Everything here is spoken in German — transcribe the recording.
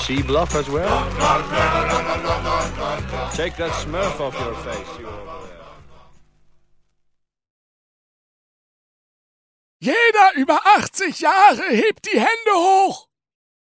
C bluff as well? Take that smurf off your face, you over there. Jeder über 80 Jahre hebt die Hände hoch!